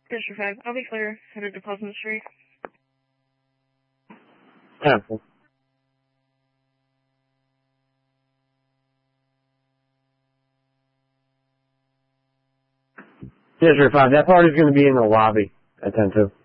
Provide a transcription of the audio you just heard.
District 5, I'll be clear. Headed to Pleasant Street. Cancel. District 5, that party's going to be in the lobby at 10-2.